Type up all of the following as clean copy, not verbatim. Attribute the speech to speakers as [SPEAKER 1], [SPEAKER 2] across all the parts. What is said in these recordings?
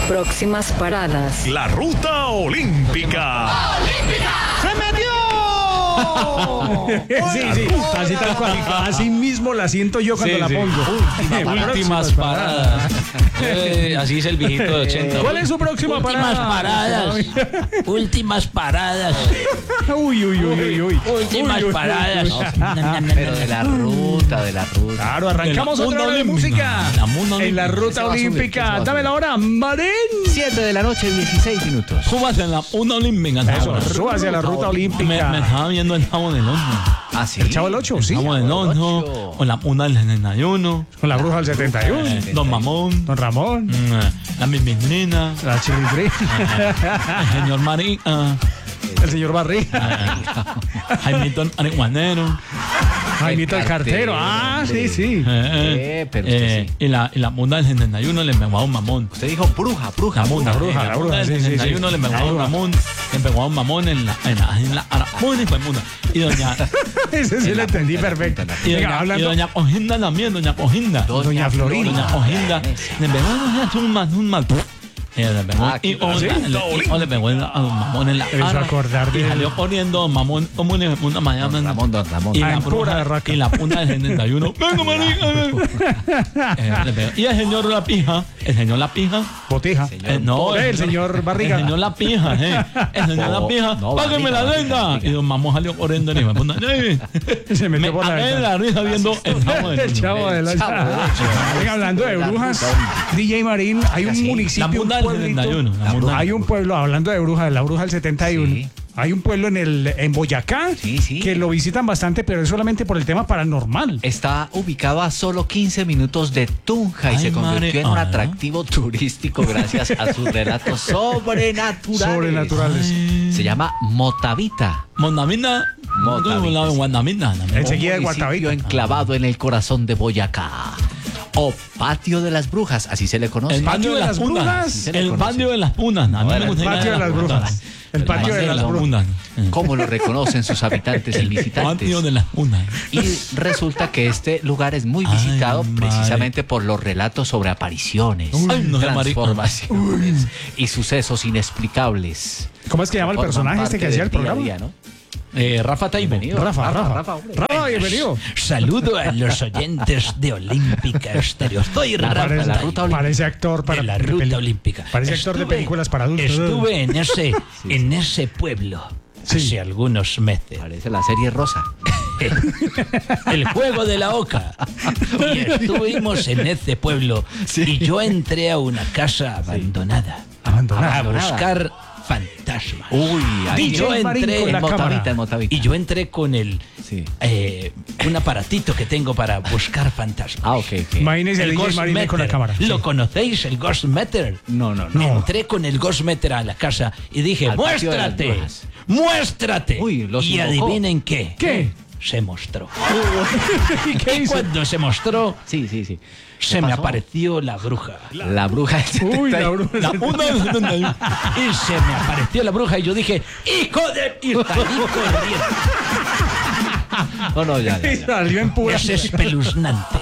[SPEAKER 1] Próximas paradas.
[SPEAKER 2] La ruta olímpica.
[SPEAKER 3] ¡Se metió!
[SPEAKER 4] Sí, así tal cual. Así mismo la siento yo cuando la pongo.
[SPEAKER 5] Últimas paradas. Así es el viejito de 80.
[SPEAKER 4] ¿Cuál es su próxima parada?
[SPEAKER 5] Últimas paradas.
[SPEAKER 4] Uy.
[SPEAKER 5] Últimas paradas.
[SPEAKER 6] Pero de la ruta.
[SPEAKER 4] Claro, arrancamos otra hora de música. En la ruta olímpica. Dame la hora, Marín.
[SPEAKER 6] 7 de la noche, 16 minutos.
[SPEAKER 5] Súbase en la una olímpica.
[SPEAKER 4] Eso, súbase a la ruta olímpica.
[SPEAKER 5] Me estaba viendo el Chavo del 8.
[SPEAKER 6] Ah, sí.
[SPEAKER 4] El Chavo del 8, sí.
[SPEAKER 5] Chavo del 8. Con la una del 71.
[SPEAKER 4] Con la bruja del 71.
[SPEAKER 5] Don Mamón.
[SPEAKER 4] Don Ramón.
[SPEAKER 5] La Mimimbrina.
[SPEAKER 4] La Chilindrina.
[SPEAKER 5] El señor Marín.
[SPEAKER 4] El señor Barrí.
[SPEAKER 5] Jaimito Areguanero.
[SPEAKER 4] Jaimito el cartero. Ah, sí.
[SPEAKER 6] Pero usted sí.
[SPEAKER 5] Y la munda del 71 le pegó a un mamón.
[SPEAKER 6] Usted dijo bruja.
[SPEAKER 5] La munda del
[SPEAKER 4] sí,
[SPEAKER 5] 71 le pegó a un mamón. Le pegó a un mamón en la muy fue munda. Y doña
[SPEAKER 4] ese sí lo entendí perfecto.
[SPEAKER 5] y doña Coginda también, doña Coginda.
[SPEAKER 4] Doña Florinda.
[SPEAKER 5] Doña Coginda le pegó un mal. Le pegó le pegó a un mamón en la cara. Y salió corriendo don mamón como una mañana.
[SPEAKER 6] Don Ramón.
[SPEAKER 5] Y la punta del 71. ¡Venga, marica! Y el señor La Pija.
[SPEAKER 4] Botija.
[SPEAKER 5] No,
[SPEAKER 4] el señor Barriga.
[SPEAKER 5] El señor La Pija, El señor La Pija. ¡Págame la deuda! Y don mamón salió corriendo y
[SPEAKER 4] se metió por
[SPEAKER 5] la risa viendo
[SPEAKER 4] el Chavo del 8. Hablando de brujas, DJ Marín, hay un municipio. Hay un pueblo, hablando de brujas, la bruja del 71. Sí. Hay un pueblo en Boyacá que lo visitan bastante, pero es solamente por el tema paranormal.
[SPEAKER 6] Está ubicado a solo 15 minutos de Tunja y se convirtió en un atractivo turístico gracias a sus relatos sobrenaturales. Se llama Motavita.
[SPEAKER 5] Motavita.
[SPEAKER 4] Enseguida de
[SPEAKER 6] Guatavita. Enclavado en el corazón de Boyacá. O Patio de las Brujas, así se le conoce.
[SPEAKER 5] El patio de las brujas. El patio de las punas.
[SPEAKER 4] El patio de las brujas. El patio de las brujas.
[SPEAKER 6] ¿Cómo lo reconocen sus habitantes y visitantes?
[SPEAKER 5] El patio de las punas.
[SPEAKER 6] Y resulta que este lugar es muy visitado precisamente por los relatos sobre apariciones, transformaciones y sucesos inexplicables.
[SPEAKER 4] ¿Cómo es que llama el personaje este que hacía el programa?
[SPEAKER 6] ¿No?
[SPEAKER 5] Rafa Taibo.
[SPEAKER 4] Rafa, bienvenido.
[SPEAKER 5] Saludo a los oyentes de Olímpica Estéreo. Estoy Rafa.
[SPEAKER 4] Parece actor para
[SPEAKER 5] la ruta olímpica.
[SPEAKER 4] Parece actor de películas para adultos.
[SPEAKER 5] Estuve en ese pueblo hace algunos meses.
[SPEAKER 6] Parece la serie Rosa.
[SPEAKER 5] El juego de la oca. Y estuvimos en ese pueblo y yo entré a una casa abandonada. A buscar fantasmas.
[SPEAKER 6] Y yo
[SPEAKER 5] entré con un aparatito que tengo para buscar fantasmas.
[SPEAKER 4] Imagínese el DJ Marín con la cámara.
[SPEAKER 5] ¿Lo conocéis, el Ghost Meter?
[SPEAKER 6] No.
[SPEAKER 5] Entré con el Ghost Meter a la casa y dije, muéstrate. Y adivinen qué.
[SPEAKER 4] ¿Qué?
[SPEAKER 5] Se mostró.
[SPEAKER 4] ¿Qué hizo?
[SPEAKER 5] Cuando se mostró,
[SPEAKER 6] sí.
[SPEAKER 5] Se me apareció la bruja.
[SPEAKER 6] La bruja del 71.
[SPEAKER 4] La bruja del
[SPEAKER 5] 71. Y se me apareció la bruja y yo dije, ¡hijo de... Y salí corriendo.
[SPEAKER 6] Ya.
[SPEAKER 4] Salió en pura.
[SPEAKER 5] Es espeluznante.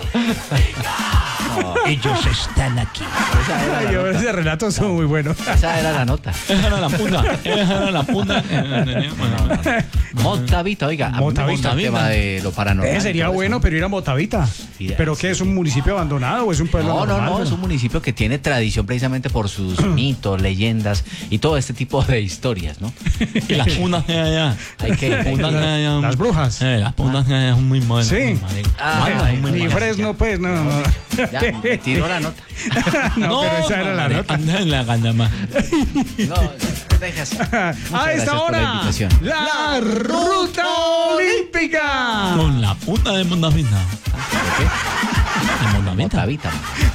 [SPEAKER 5] Ellos están aquí.
[SPEAKER 4] Ese relato son muy buenos.
[SPEAKER 6] Esa era la nota.
[SPEAKER 5] Esa era la punta.
[SPEAKER 6] Motavita, oiga.
[SPEAKER 4] Motavita.
[SPEAKER 6] El tema de lo paranormal.
[SPEAKER 4] Sería bueno, pero ir a Motavita. ¿Pero qué es un municipio abandonado o es un pueblo normal?
[SPEAKER 6] No, es un municipio que tiene tradición precisamente por sus mitos, leyendas y todo este tipo de historias, ¿no?
[SPEAKER 5] Y las punas de allá.
[SPEAKER 4] Las brujas.
[SPEAKER 5] Las punas de allá son muy buenas.
[SPEAKER 4] Sí. Ni Fresno, pues, no.
[SPEAKER 6] Ya, me tiró la nota.
[SPEAKER 4] No, pero esa era la nota.
[SPEAKER 5] Anda en la gandama.
[SPEAKER 6] No, deja así.
[SPEAKER 4] A esta hora, la ruta olímpica.
[SPEAKER 5] Con la punta de Mondavita.
[SPEAKER 6] ¿Qué? De Motavita.